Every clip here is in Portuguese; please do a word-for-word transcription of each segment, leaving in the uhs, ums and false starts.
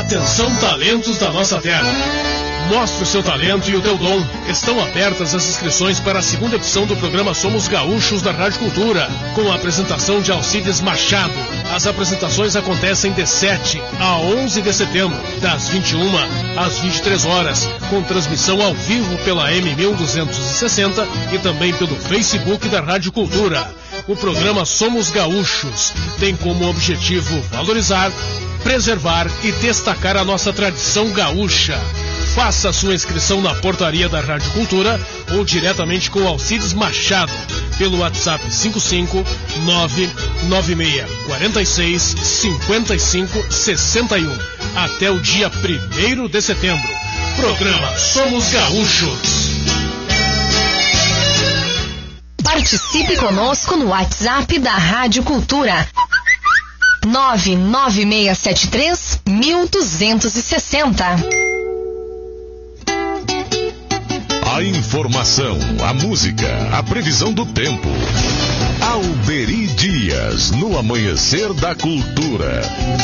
Atenção, talentos da nossa terra. Mostre o seu talento e o teu dom. Estão abertas as inscrições para a segunda edição do programa Somos Gaúchos da Rádio Cultura, com a apresentação de Alcides Machado. As apresentações acontecem de sete a onze de setembro, das vinte e uma às vinte e três horas, com transmissão ao vivo pela M mil duzentos e sessenta e também pelo Facebook da Rádio Cultura. O programa Somos Gaúchos tem como objetivo valorizar, preservar e destacar a nossa tradição gaúcha. Faça a sua inscrição na portaria da Rádio Cultura ou diretamente com Alcides Machado pelo WhatsApp cinco cinco nove nove seis quatro seis cinco cinco seis um até o dia primeiro de setembro. Programa Somos Gaúchos. Participe conosco no WhatsApp da Rádio Cultura nove nove seis sete três um dois seis zero. A informação, a música, a previsão do tempo. Alberi Dias, no Amanhecer da Cultura.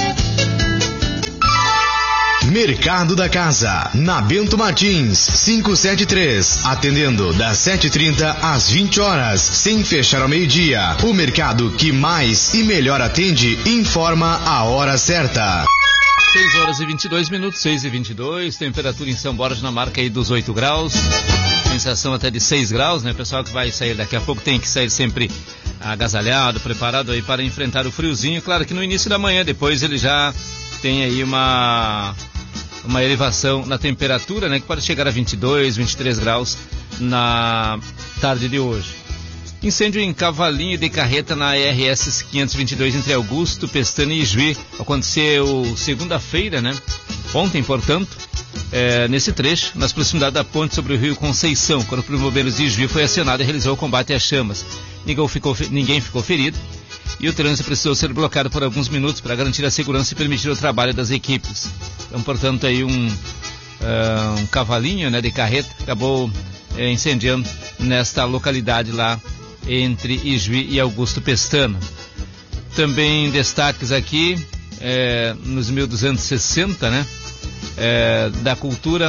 Mercado da Casa, na Bento Martins, quinhentos e setenta e três, atendendo das sete e trinta às vinte horas, sem fechar ao meio-dia. O mercado que mais e melhor atende informa a hora certa. seis horas e vinte e dois minutos, seis e vinte e dois, temperatura em São Borja na marca aí dos oito graus, sensação até de seis graus, né? Pessoal que vai sair daqui a pouco tem que sair sempre agasalhado, preparado aí para enfrentar o friozinho. Claro que no início da manhã, depois ele já tem aí uma, uma elevação na temperatura, né? Que pode chegar a vinte e dois, vinte e três graus na tarde de hoje. Incêndio em Cavalinho de Carreta na R S quinhentos e vinte e dois entre Augusto, Pestana e Ijuí. Aconteceu segunda-feira, né? Ontem, portanto, é, nesse trecho, nas proximidades da ponte sobre o rio Conceição. Quando o Corpo de Bombeiros de Ijuí foi acionado e realizou o combate às chamas. Ninguém ficou, ninguém ficou ferido e o trânsito precisou ser bloqueado por alguns minutos para garantir a segurança e permitir o trabalho das equipes. Então, portanto, aí um, uh, um cavalinho, né, de carreta acabou é, incendiando nesta localidade lá entre Ijuí e Augusto Pestana. Também destaques aqui é, nos mil duzentos e sessenta, né, é, da cultura,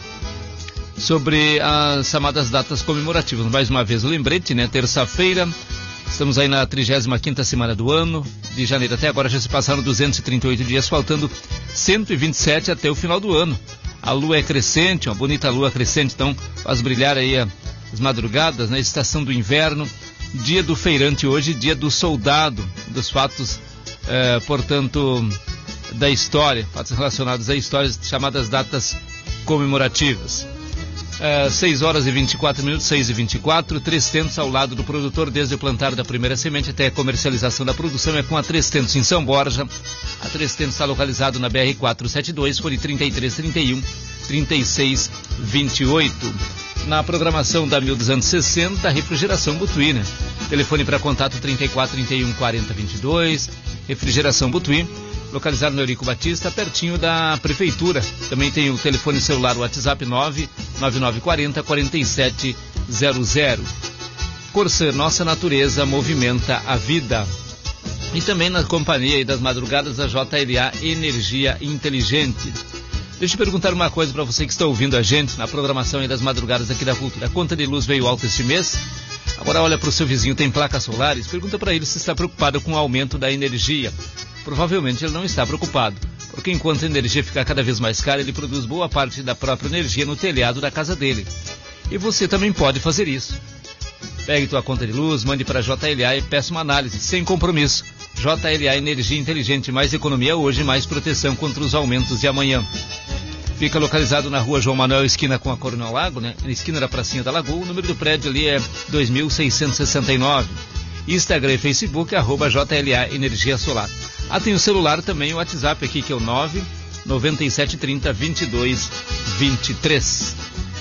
sobre as chamadas datas comemorativas. Mais uma vez o lembrete, né, terça-feira, estamos aí na trigésima quinta semana do ano, de janeiro até agora já se passaram duzentos e trinta e oito dias, faltando cento e vinte e sete até o final do ano. A lua é crescente, uma bonita lua crescente, então faz brilhar aí a as madrugadas, na né? Estação do inverno, dia do feirante hoje, dia do soldado, dos fatos, eh, portanto, da história, fatos relacionados a histórias chamadas datas comemorativas. Eh, seis horas e vinte e quatro minutos, seis e vinte e quatro, Três Tentos ao lado do produtor, desde o plantar da primeira semente até a comercialização da produção, é com a Três Tentos em São Borja. A Três Tentos está localizado na B R quatrocentos e setenta e dois, fone trinta e três, trinta e um, trinta e seis, vinte e oito. Na programação da mil duzentos e sessenta, Refrigeração Butuí, né? Telefone para contato trinta e quatro, trinta e um, quarenta, vinte e dois. Refrigeração Butuí, localizado no Eurico Batista, pertinho da Prefeitura. Também tem o telefone celular, o WhatsApp nove nove nove quatro zero, quatro sete zero zero. Corsã, nossa natureza movimenta a vida. E também na companhia aí das madrugadas da J L A Energia Inteligente. Deixa eu perguntar uma coisa para você que está ouvindo a gente na programação aí das madrugadas aqui da Cultura. A conta de luz veio alta este mês. Agora olha para o seu vizinho, tem placas solares, pergunta para ele se está preocupado com o aumento da energia. Provavelmente ele não está preocupado, porque enquanto a energia ficar cada vez mais cara, ele produz boa parte da própria energia no telhado da casa dele. E você também pode fazer isso. Pegue tua conta de luz, mande para a J L A e peça uma análise, sem compromisso. J L A Energia Inteligente, mais economia hoje, mais proteção contra os aumentos de amanhã. Fica localizado na rua João Manuel, esquina com a Coronel Lago, né? Na esquina da Pracinha da Lagoa. O número do prédio ali é dois mil seiscentos e sessenta e nove. Instagram e Facebook, arroba J L A Energia Solar. Ah, tem o celular também, o WhatsApp aqui, que é o nove nove sete três zero, vinte e dois vinte e três.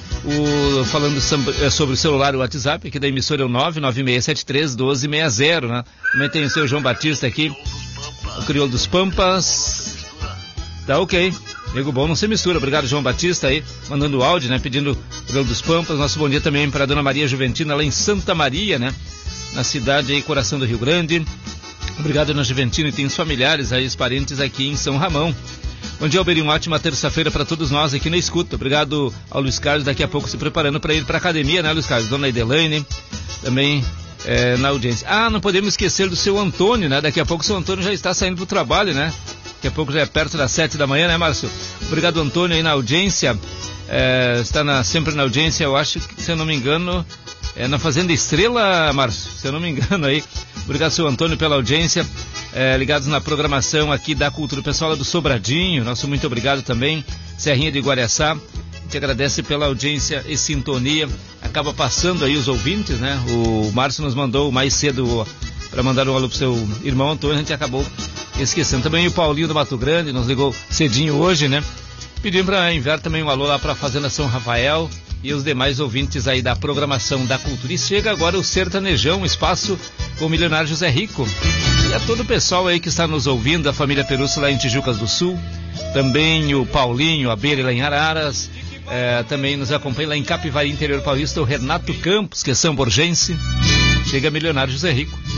O, falando sobre o celular e o WhatsApp, aqui da emissora é o nove nove seis sete três, um dois seis zero, né? Também tem o seu João Batista aqui, o Crioulo dos Pampas. Tá ok. Nego bom, não se mistura. Obrigado, João Batista aí, mandando o áudio, né? Pedindo o Crioulo dos Pampas. Nosso bom dia também para a dona Maria Juventina, lá em Santa Maria, né? Na cidade aí, coração do Rio Grande. Obrigado, dona Juventina, e tem os familiares aí, os parentes aqui em São Ramão. Bom dia, Alberi, uma ótima terça-feira para todos nós aqui na escuta. Obrigado ao Luiz Carlos, daqui a pouco se preparando para ir para academia, né, Luiz Carlos? Dona Idelaine, também é, na audiência. Ah, não podemos esquecer do seu Antônio, né? Daqui a pouco o seu Antônio já está saindo para o trabalho, né? Daqui a pouco já é perto das sete da manhã, né, Márcio? Obrigado, Antônio, aí na audiência. É, está na, sempre na audiência, eu acho que, se eu não me engano, é na Fazenda Estrela, Márcio, se eu não me engano aí. Obrigado, seu Antônio, pela audiência. É, ligados na programação aqui da Cultura. O pessoal do Sobradinho, nosso muito obrigado também. Serrinha de Guaraçá, a gente agradece pela audiência e sintonia. Acaba passando aí os ouvintes, né? O Márcio nos mandou mais cedo para mandar um alô pro seu irmão Antônio, a gente acabou esquecendo. Também o Paulinho do Mato Grande nos ligou cedinho hoje, né? Pedindo para enviar também um alô lá para a Fazenda São Rafael e os demais ouvintes aí da programação da Cultura. E chega agora o Sertanejão, um espaço com o milionário José Rico. E a todo o pessoal aí que está nos ouvindo, a família Perusso lá em Tijucas do Sul, também o Paulinho, a Beira lá em Araras, é, também nos acompanha lá em Capivari, interior paulista, o Renato Campos, que é samborgense. Chega milionário José Rico.